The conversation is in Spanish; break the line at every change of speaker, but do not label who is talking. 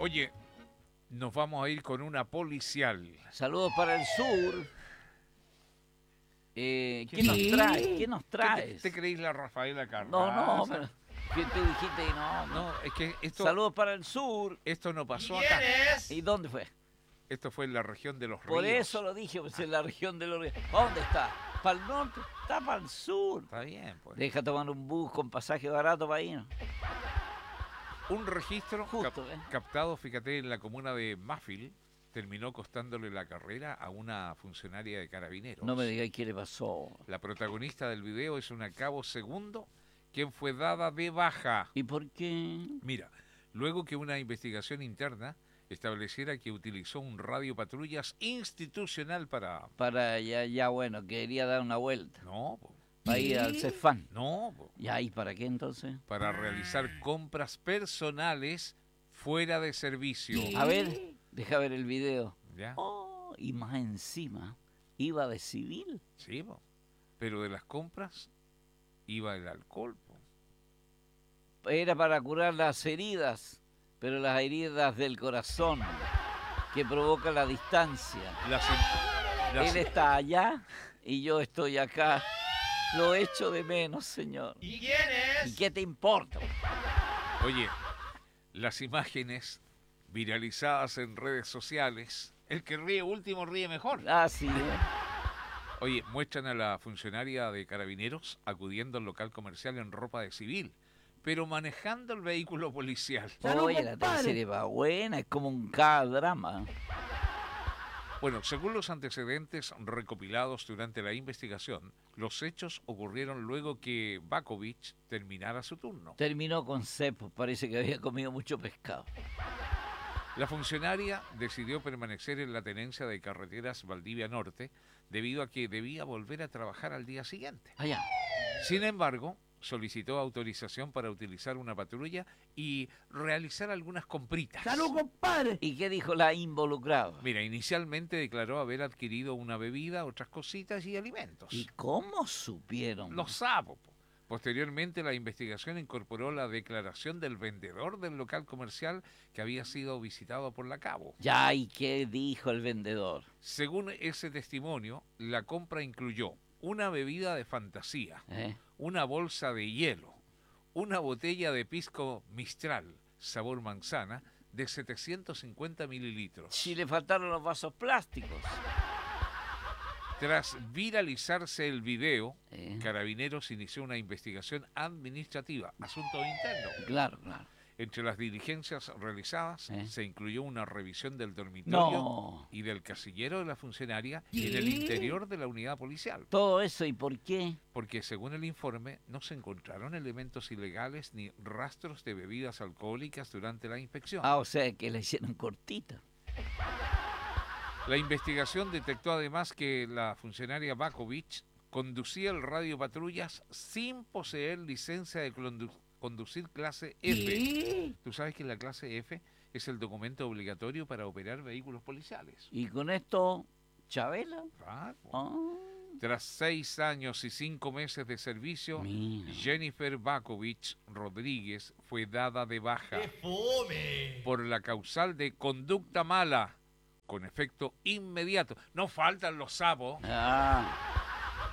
Oye, nos vamos a ir con una policial.
Saludos para el sur. ¿Qué nos traes? ¿Qué nos traes?
¿Te creís la Rafaela Carrà?
No, pero que tú dijiste y no.
No, es que esto...
Saludos para el sur.
Esto no pasó acá.
¿Y dónde fue?
Esto fue en la región de los ríos.
Por eso lo dije, pues en la región de los ríos. ¿Dónde está? ¿Para el norte? Está para el sur.
Está bien, pues.
Deja tomar un bus con pasaje barato para ir.
Un registro
Justo,
captado, fíjate, en la comuna de Mafil, terminó costándole la carrera a una funcionaria de Carabineros.
No me digáis qué le pasó.
La protagonista del video es una cabo segundo, quien fue dada de baja.
¿Y por qué?
Mira, luego que una investigación interna estableciera que utilizó un radio patrullas institucional para...
Para ya bueno, quería dar una vuelta.
No,
para ir al Cefán.
No.
¿Ya y para qué entonces?
Para realizar compras personales fuera de servicio.
A ver, deja ver el video.
¿Ya?
Oh, y más encima, ¿iba de civil?
Sí, pero de las compras iba el alcohol.
Era para curar las heridas, pero las heridas del corazón, que provoca la distancia. Él está allá y yo estoy acá. Lo echo de menos, señor.
¿Y quién es?
¿Y qué te importa?
Oye, las imágenes viralizadas en redes sociales, el que ríe último ríe mejor.
Así
Oye, muestran a la funcionaria de Carabineros acudiendo al local comercial en ropa de civil, pero manejando el vehículo policial.
Oye, la teleserie va buena, es como un K-drama.
Bueno, según los antecedentes recopilados durante la investigación, los hechos ocurrieron luego que Bakovic terminara su turno.
Terminó con cepo, parece que había comido mucho pescado.
La funcionaria decidió permanecer en la tenencia de carreteras Valdivia Norte debido a que debía volver a trabajar al día siguiente.
Allá.
Sin embargo, solicitó autorización para utilizar una patrulla y realizar algunas compritas.
¡Salud, compadre! ¿Y qué dijo la involucrada?
Mira, inicialmente declaró haber adquirido una bebida, otras cositas y alimentos.
¿Y cómo supieron?
Los sapos. Posteriormente, la investigación incorporó la declaración del vendedor del local comercial que había sido visitado por la cabo.
Ya, ¿y qué dijo el vendedor?
Según ese testimonio, la compra incluyó una bebida de fantasía, una bolsa de hielo, una botella de pisco Mistral, sabor manzana, de 750 mililitros.
Si le faltaron los vasos plásticos.
Tras viralizarse el video, Carabineros inició una investigación administrativa, asunto interno.
Claro.
Entre las diligencias realizadas se incluyó una revisión del dormitorio y del casillero de la funcionaria en el interior de la unidad policial.
¿Todo eso y por qué?
Porque según el informe no se encontraron elementos ilegales ni rastros de bebidas alcohólicas durante la inspección.
Ah, o sea que la hicieron cortita.
La investigación detectó además que la funcionaria Bakovic conducía el radio patrullas sin poseer licencia de conducir clase F. Tú sabes que la clase F es el documento obligatorio para operar vehículos policiales.
¿Y con esto, Chabela?
Claro. Tras 6 años y 5 meses de servicio, Jennifer Bakovic Rodríguez fue dada de baja por la causal de conducta mala, con efecto inmediato. No faltan los sapos.